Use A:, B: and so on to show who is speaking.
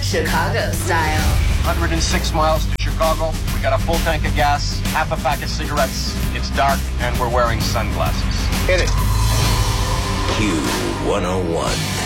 A: Chicago style.
B: 106 miles to Chicago. We got a full tank of gas, half a pack of cigarettes. It's dark, and we're wearing sunglasses. Hit it.
C: Q101.